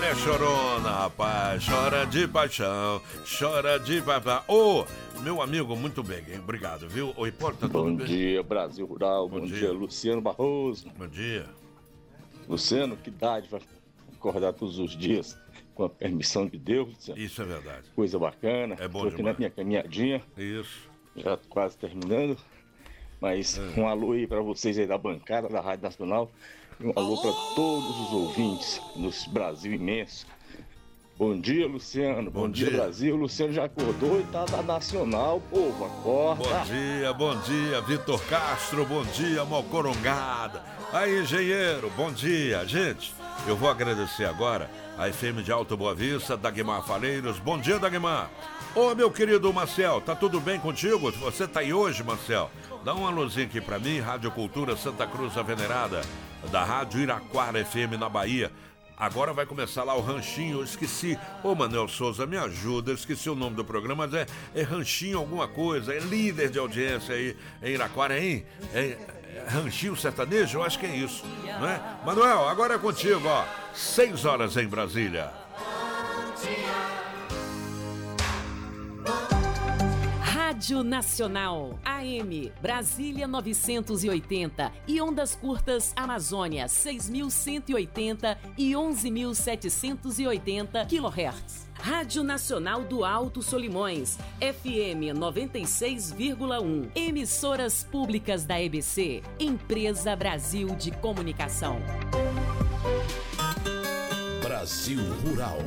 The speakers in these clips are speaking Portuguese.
Mulher chorona, rapaz, chora de paixão, chora de paixão. Ô, meu amigo, muito bem, hein? Obrigado, viu? Oi, Hipólito, tá tudo bem? Bom dia, Brasil Rural. Bom dia, Luciano Barroso. Bom dia. Luciano, que dádiva acordar todos os dias com a permissão de Deus, Luciano. Isso é verdade. Coisa bacana. É bom Tô aqui demais. na minha caminhadinha. Isso. Já quase terminando. Mas um alô aí pra vocês aí da bancada da Rádio Nacional. E um alô pra todos os ouvintes nesse Brasil imenso. Bom dia, Luciano. Bom dia, Brasil. O Luciano já acordou e tá da Nacional, povo. Acorda. Bom dia, Vitor Castro. Bom dia, Mocorongada. Aí, engenheiro, bom dia. Gente, eu vou agradecer agora a FM de Alto Boa Vista, Dagmar Faleiros. Bom dia, Dagmar. Ô, meu querido Marcel, tá tudo bem contigo? Você tá aí hoje, Marcel? Dá um alôzinho aqui pra mim, Rádio Cultura Santa Cruz a Venerada, da Rádio Iraquara FM na Bahia. Agora vai começar lá o Ranchinho, eu esqueci. Ô, Manuel Souza, me ajuda, eu esqueci o nome do programa, mas é Ranchinho alguma coisa, é líder de audiência aí em Iraquara, hein? É Ranchinho Sertanejo? Eu acho que é isso, não é? Manuel, agora é contigo, ó. 6 horas em Brasília. Rádio Nacional, AM, Brasília 980 e ondas curtas Amazônia 6.180 e 11.780 kHz. Rádio Nacional do Alto Solimões, FM 96,1. Emissoras públicas da EBC, Empresa Brasil de Comunicação. Brasil Rural.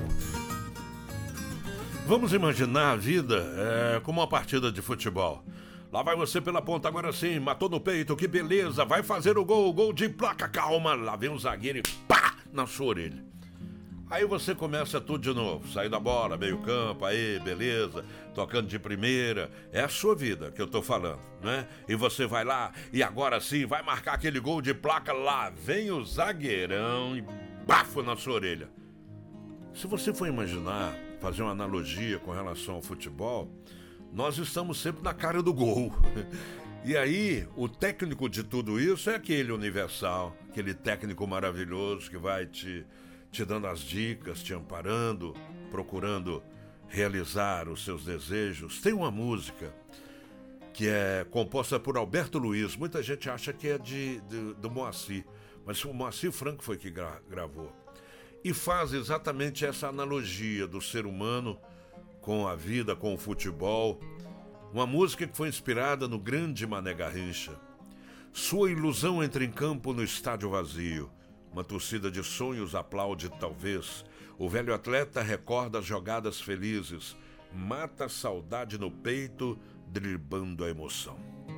Vamos imaginar a vida como uma partida de futebol. Lá vai você pela ponta, agora sim, matou no peito, que beleza, vai fazer o gol de placa, calma, lá vem o zagueiro e pá, na sua orelha. Aí você começa tudo de novo, sair da bola, meio campo, aí, beleza, tocando de primeira, é a sua vida que eu tô falando, né? E você vai lá, e agora sim, vai marcar aquele gol de placa, lá vem o zagueirão e bafo na sua orelha. Se você for imaginar, fazer uma analogia com relação ao futebol, nós estamos sempre na cara do gol. E aí, o técnico de tudo isso é aquele universal, aquele técnico maravilhoso que vai te dando as dicas, te amparando, procurando realizar os seus desejos. Tem uma música que é composta por Alberto Luiz, muita gente acha que é do Moacir, mas o Moacir Franco foi que gravou. E faz exatamente essa analogia do ser humano com a vida, com o futebol. Uma música que foi inspirada no grande Mané Garrincha. Sua ilusão entra em campo no estádio vazio. Uma torcida de sonhos aplaude talvez. O velho atleta recorda as jogadas felizes. Mata a saudade no peito, driblando a emoção.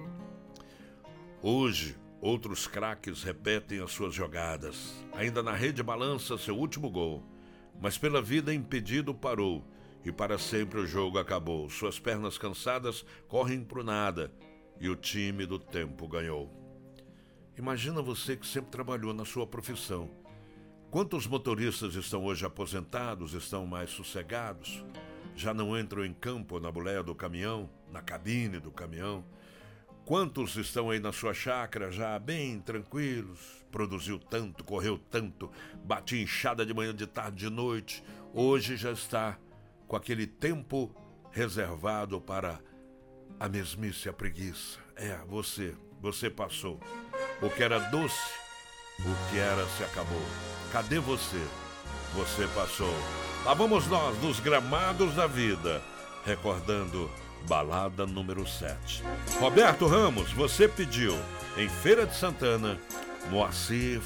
Hoje, outros craques repetem as suas jogadas. Ainda na rede balança seu último gol. Mas pela vida impedido parou. E para sempre o jogo acabou. Suas pernas cansadas correm pro nada. E o time do tempo ganhou. Imagina você que sempre trabalhou na sua profissão. Quantos motoristas estão hoje aposentados, estão mais sossegados? Já não entram em campo na boleia do caminhão, na cabine do caminhão? Quantos estão aí na sua chácara já bem tranquilos? Produziu tanto, correu tanto, bate enxada de manhã, de tarde, de noite. Hoje já está com aquele tempo reservado para a mesmice, a preguiça. Você passou. O que era doce, o que era se acabou. Cadê você? Você passou. Lá vamos nós nos gramados da vida, recordando balada número 7. Roberto Ramos, você pediu em Feira de Santana, Moacir